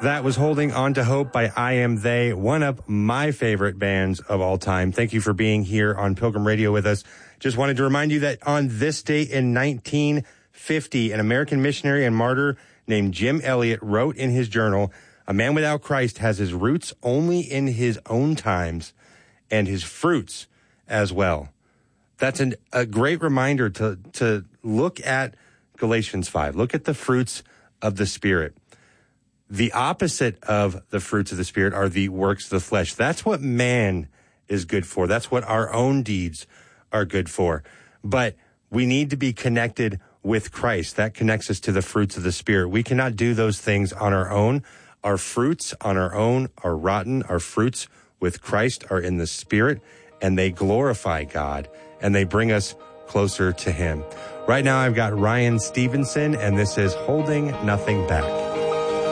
That was Holding On to Hope by I Am They, one of my favorite bands of all time. Thank you for being here on Pilgrim Radio with us. Just wanted to remind you that on this date in 1950, an American missionary and martyr named Jim Elliot wrote in his journal, "A man without Christ has his roots only in his own times and his fruits as well." That's a great reminder to look at Galatians 5. Look at the fruits of the Spirit. The opposite of the fruits of the Spirit are the works of the flesh. That's what man is good for. That's what our own deeds are good for. But we need to be connected with Christ. That connects us to the fruits of the Spirit. We cannot do those things on our own. Our fruits on our own are rotten. Our fruits with Christ are in the Spirit, and they glorify God, and they bring us closer to Him. Right now, I've got Ryan Stevenson, and this is Holding Nothing Back.